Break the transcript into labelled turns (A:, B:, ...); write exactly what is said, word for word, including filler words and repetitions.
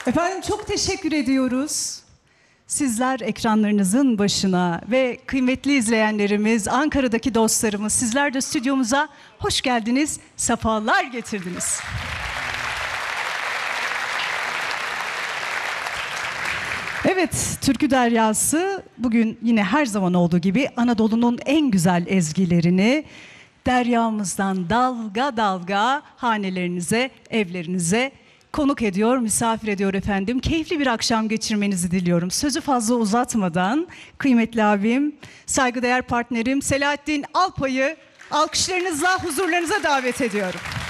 A: Efendim çok teşekkür ediyoruz. Sizler ekranlarınızın başına ve kıymetli izleyenlerimiz, Ankara'daki dostlarımız, sizler de stüdyomuza hoş geldiniz, sefalar getirdiniz. Evet, Türkü Deryası bugün yine her zaman olduğu gibi Anadolu'nun en güzel ezgilerini deryamızdan dalga dalga hanelerinize, evlerinize konuk ediyor, misafir ediyor efendim. Keyifli bir akşam geçirmenizi diliyorum. Sözü fazla uzatmadan kıymetli abim, saygıdeğer partnerim Selahattin Alpay'ı alkışlarınızla huzurlarınıza davet ediyorum.